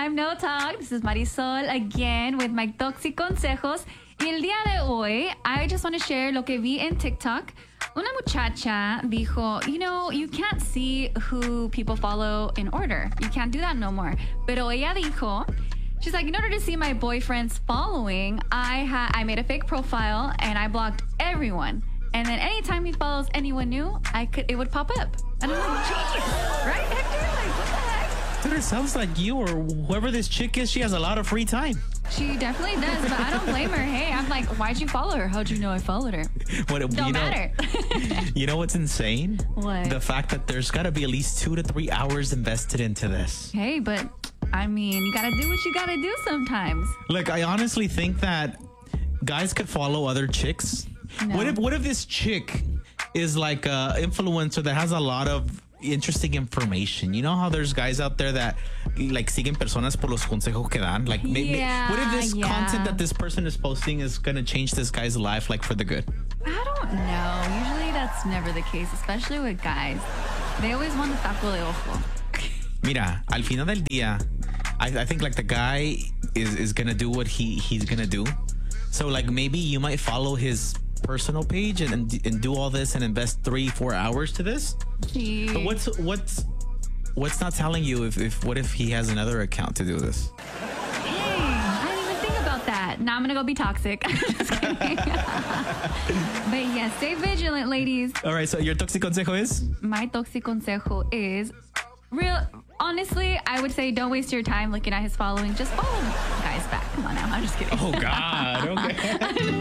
time no talk. This is Marisol again with my Toxic Consejos. Y el día de hoy, I just want to share lo que vi en TikTok. Una muchacha dijo, you can't see who people follow in order. You can't do that no more. Pero ella dijo, she's like, in order to see my boyfriend's following, I made a fake profile and I blocked everyone. And then anytime he follows anyone new, it would pop up. And I'm like, genius, right, Hector? Like, what the heck? Dude, it sounds like you or whoever this chick is, she has a lot of free time. She definitely does, but I don't blame her. Hey, I'm like, why'd you follow her? How'd you know I followed her? Don't matter. You know what's insane? What? The fact that there's got to be at least 2 to 3 hours invested into this. Hey, but I mean, you gotta do what you gotta do sometimes. Look, I honestly think that guys could follow other chicks. No. What if this chick is like a influencer that has a lot of interesting information? You know how there's guys out there that like siguen personas por los consejos que dan? Like, what if this content that this person is posting is gonna change this guy's life, like for the good? I don't know. Usually that's never the case, especially with guys. They always want the taco de ojo. Mira, al final del día, I think like the guy is gonna do what he's gonna do. So like maybe you might follow his personal page and do all this and invest 3-4 hours to this. Sí. But what's not telling you what if he has another account to do this? Hey, I didn't even think about that. Now I'm gonna go be toxic. Just kidding. But yeah, stay vigilant, ladies. All right, so your toxic consejo is? My toxic consejo is honestly, I would say don't waste your time looking at his following. Just follow guys back. Come on now. I'm just kidding. Oh, God. Okay.